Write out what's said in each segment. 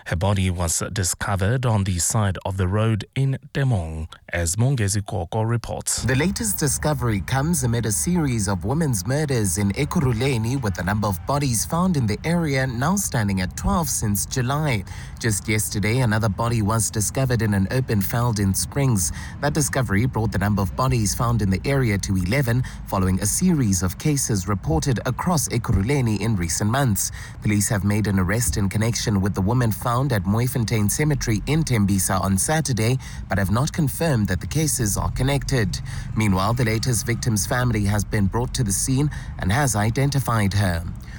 Her body was discovered on the side of the road in Temong, as Mongezi Koko reports. The latest discovery comes amid a series of women's murders in Ekurhuleni, with the number of bodies found in the area now standing at 12 since July. Just yesterday, another body was discovered in an open field in Springs. That discovery brought the number of bodies found in the area to 11, following a series of cases reported across Ekurhuleni in recent months. Police have made an arrest in connection with the woman found at Mooifontein Cemetery in Tembisa on Saturday, but have not confirmed that the cases are connected. Meanwhile, the latest victim's family has been brought to the scene and has identified her.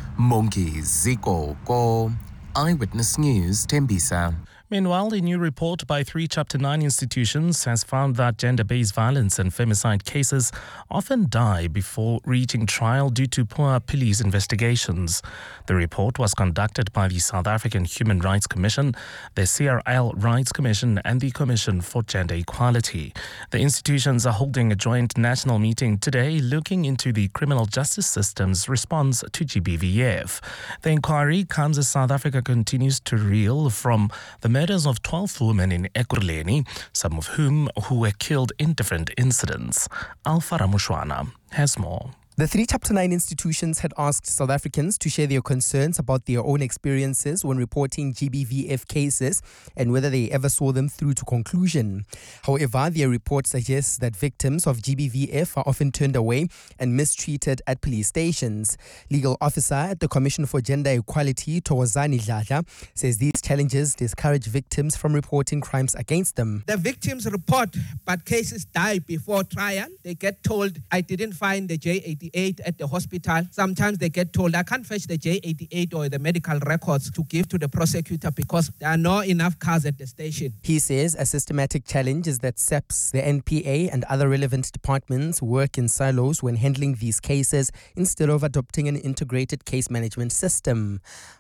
Mongezi Koko, Eyewitness News, Tembisa. Meanwhile, a new report by 3 Chapter 9 institutions has found that gender-based violence and femicide cases often die before reaching trial due to poor police investigations. The report was conducted by the South African Human Rights Commission, the CRL Rights Commission and the Commission for Gender Equality. The institutions are holding a joint national meeting today looking into the criminal justice system's response to GBVF. The inquiry comes as South Africa continues to reel from the murders of 12 women in Ekurhuleni, some of whom were killed in different incidents. Alpha Ramushwana has more. The 3 Chapter 9 institutions had asked South Africans to share their concerns about their own experiences when reporting GBVF cases and whether they ever saw them through to conclusion. However, their report suggests that victims of GBVF are often turned away and mistreated at police stations. Legal officer at the Commission for Gender Equality, Thokozani Dladla, says these challenges discourage victims from reporting crimes against them. The victims report, but cases die before trial. They get told, I didn't find the J88 at the hospital. Sometimes they get told, I can't fetch the J88 or the medical records to give to the prosecutor because there are not enough cars at the station. He says a systematic challenge is that SAPS, the NPA and other relevant departments work in silos when handling these cases instead of adopting an integrated case management system.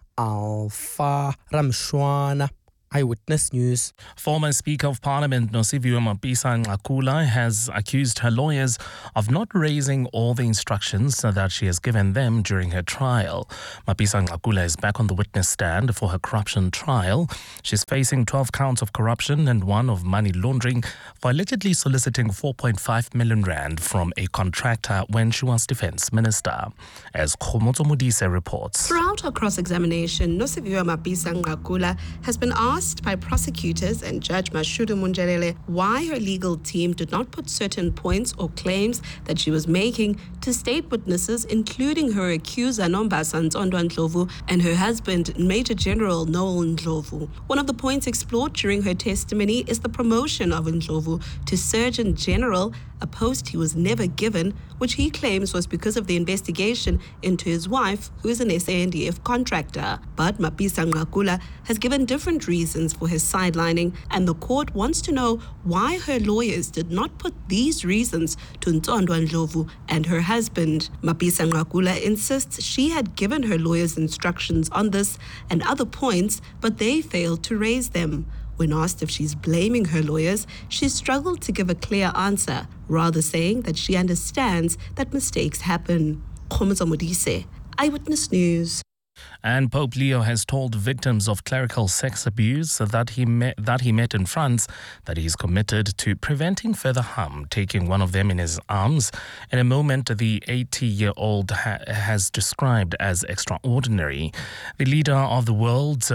Alpha Ramshwana, Eyewitness News. Former Speaker of Parliament Nosiviwe Mapisa-Nqakula has accused her lawyers of not raising all the instructions that she has given them during her trial. Mapisa-Nqakula is back on the witness stand for her corruption trial. She's facing 12 counts of corruption and 1 of money laundering for allegedly soliciting 4.5 million rand from a contractor when she was defense minister. As Khomotso Modise reports. Throughout her cross-examination, Nosiviwe Mapisa-Nqakula has been asked by prosecutors and Judge Mashudu Munjalele why her legal team did not put certain points or claims that she was making to state witnesses, including her accuser Nombasa Nzondo Ndlovu and her husband Major General Noel Ndlovu. One of the points explored during her testimony is the promotion of Ndlovu to Surgeon General, a post he was never given, which he claims was because of the investigation into his wife, who is an SANDF contractor. But Mapisa-Nqakula has given different reasons for his sidelining, and the court wants to know why her lawyers did not put these reasons to Nzondo Ndlovu and her husband. Mapisa-Nqakula insists she had given her lawyers instructions on this and other points, but they failed to raise them. When asked if she's blaming her lawyers, she struggled to give a clear answer, rather saying that she understands that mistakes happen. Khomotso Modise, Eyewitness News. And Pope Leo has told victims of clerical sex abuse that he met in France that he is committed to preventing further harm, taking one of them in his arms in a moment the 80-year-old has described as extraordinary. The leader of the world's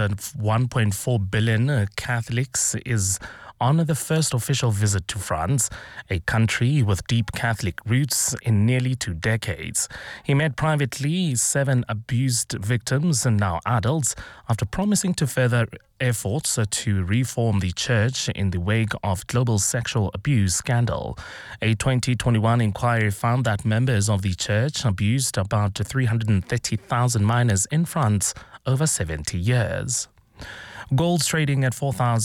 1.4 billion Catholics is on the first official visit to France, a country with deep Catholic roots in nearly 2 decades. He met privately 7 abused victims and now adults after promising to further efforts to reform the church in the wake of global sexual abuse scandal. A 2021 inquiry found that members of the church abused about 330,000 minors in France over 70 years. Gold's trading at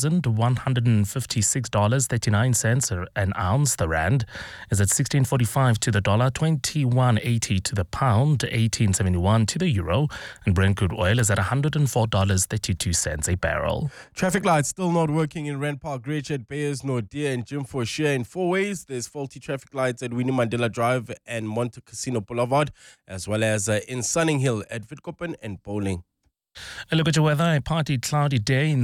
$4,156.39 an ounce. The rand is at 16.45 to the dollar, 21.80 to the pound, 18.71 to the euro, and Brent crude oil is at $104.32 a barrel. Traffic lights still not working in Rand Park Ridge at Beyers Nordia and Jim Forshire in Fourways. There's faulty traffic lights at Winnie Mandela Drive and Monte Casino Boulevard, as well as in Sunninghill at Witkoppen and Bowling. A look at your weather. A partly cloudy day in